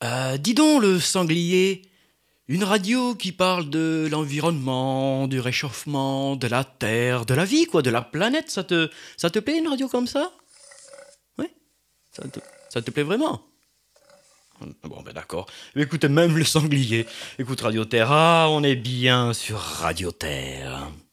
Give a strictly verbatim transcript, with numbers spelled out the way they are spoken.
Euh, dis donc, le sanglier, une radio qui parle de l'environnement, du réchauffement, de la Terre, de la vie, quoi, de la planète, ça te, ça te plaît une radio comme ça? Oui, ça te, ça te plaît vraiment? Bon, ben d'accord. Écoutez, même le sanglier. Écoute, Radio Terre, ah, on est bien sur Radio Terre.